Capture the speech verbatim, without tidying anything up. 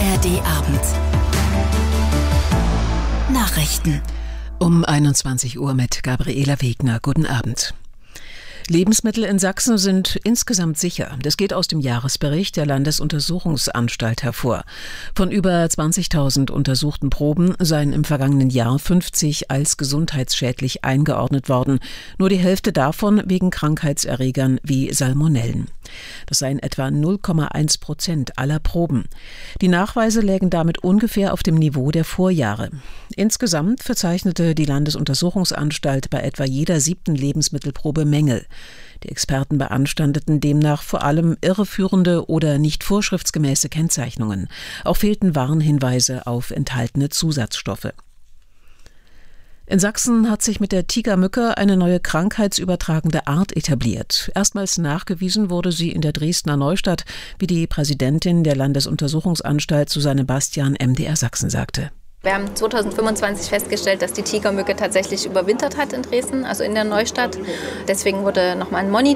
R D Abend. Nachrichten. Um einundzwanzig Uhr mit Gabriela Wegner. Guten Abend. Lebensmittel in Sachsen sind insgesamt sicher. Das geht aus dem Jahresbericht der Landesuntersuchungsanstalt hervor. Von über zwanzigtausend untersuchten Proben seien im vergangenen Jahr fünfzig als gesundheitsschädlich eingeordnet worden. Nur die Hälfte davon wegen Krankheitserregern wie Salmonellen. Das seien etwa null Komma eins Prozent aller Proben. Die Nachweise lägen damit ungefähr auf dem Niveau der Vorjahre. Insgesamt verzeichnete die Landesuntersuchungsanstalt bei etwa jeder siebten Lebensmittelprobe Mängel. Die Experten beanstandeten demnach vor allem irreführende oder nicht vorschriftsgemäße Kennzeichnungen. Auch fehlten Warnhinweise auf enthaltene Zusatzstoffe. In Sachsen hat sich mit der Tigermücke eine neue krankheitsübertragende Art etabliert. Erstmals nachgewiesen wurde sie in der Dresdner Neustadt, wie die Präsidentin der Landesuntersuchungsanstalt Susanne Bastian M D R Sachsen sagte. Wir haben zweitausendfünfundzwanzig festgestellt, dass die Tigermücke tatsächlich überwintert hat in Dresden, also in der Neustadt. Deswegen wurde nochmal ein Monitoring